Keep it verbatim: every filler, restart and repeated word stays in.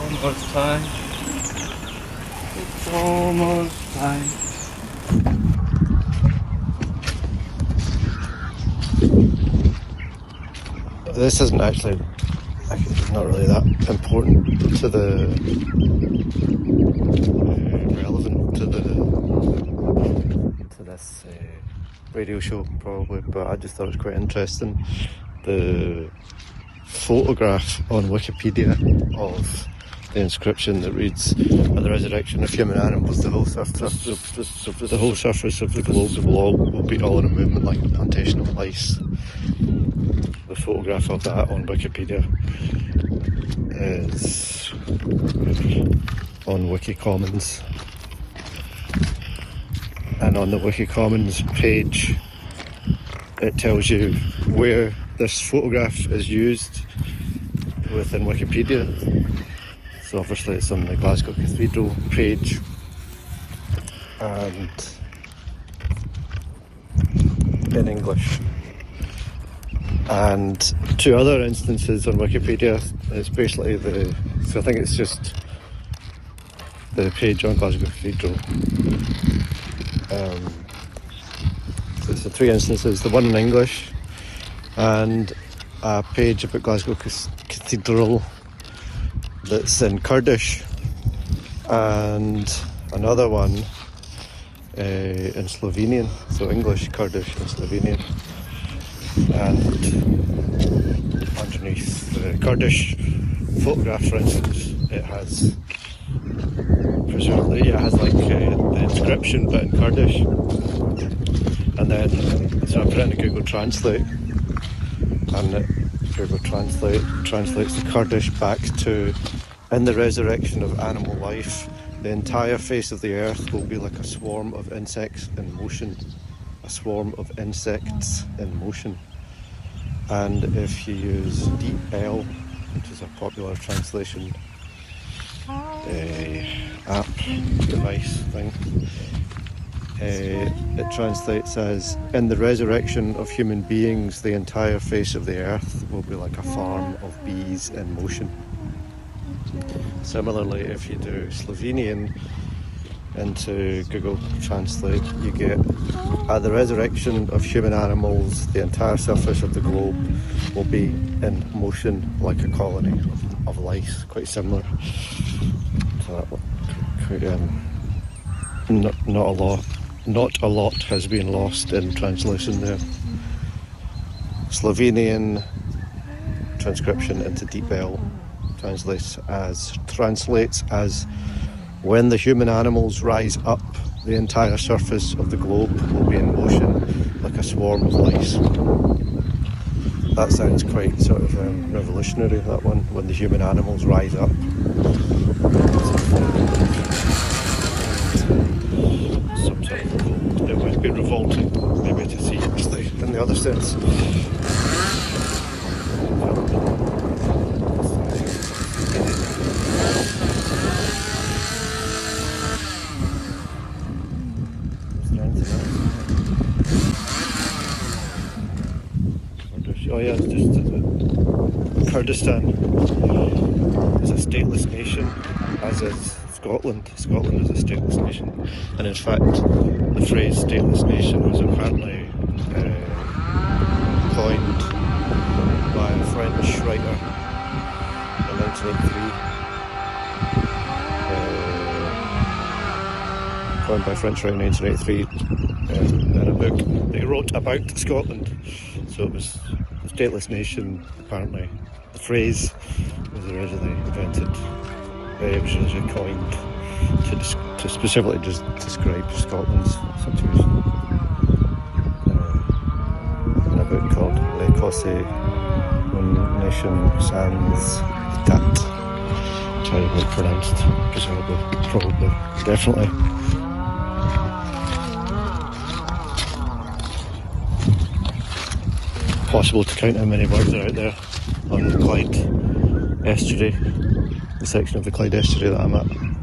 almost time. It's almost time. This isn't actually not really that important to the uh, relevant to the to this uh, radio show probably, but I just thought it was quite interesting. The photograph on Wikipedia of the inscription that reads, "At the resurrection of human animals, the whole surface, the, the whole surface of the globe will all will be all in a movement like a plantation of lice." The photograph of that on Wikipedia is on Wikicommons, and on the Wikicommons page it tells you where this photograph is used within Wikipedia. So obviously it's on the Glasgow Cathedral page, and in English. And two other instances on Wikipedia, it's basically the, so I think it's just the page on Glasgow Cathedral. Um, so it's the three instances, the one in English, and a page about Glasgow Cathedral that's in Kurdish, and another one uh, in Slovenian, so English, Kurdish and Slovenian. And underneath the Kurdish photograph, for instance, it has, presumably, yeah, it has like uh, the inscription but in Kurdish. And then, so I put it into Google Translate, and it, Google Translate translates the Kurdish back to, "In the resurrection of animal life, the entire face of the earth will be like a swarm of insects in motion." A swarm of insects in motion. And if you use Deep L, which is a popular translation uh, app, device thing, uh, it translates as, "In the resurrection of human beings, the entire face of the earth will be like a farm of bees in motion." Similarly, if you do Slovenian into Google Translate, you get, "At the resurrection of human animals, the entire surface of the globe will be in motion like a colony of, of lice." Quite similar. So that, quite, um, not, not a lot, not a lot has been lost in translation there. Slovenian transcription into DeepL translates as translates as "When the human animals rise up, the entire surface of the globe will be in motion like a swarm of lice." That sounds quite sort of um, revolutionary, that one, "When the human animals rise up." Some sort of revolt. It might be revolting, maybe, to see it in the other sense. Oh yeah, it's just uh, Kurdistan is a stateless nation, as is Scotland. Scotland is a stateless nation, and in fact the phrase stateless nation was apparently uh, coined by a French writer in nineteen eighty-three. Uh, coined by a French writer in nineteen eighty-three uh, in a book that he wrote about Scotland. So it was a stateless nation, apparently. The phrase was originally invented, uh, it was originally coined to, to specifically just describe Scotland's situation. Uh, in a book called L'Écosse, une nation sans état, terribly pronounced, presumably, probably, definitely. Possible to count how many words are out there on the Clyde estuary, the section of the Clyde estuary that I'm at.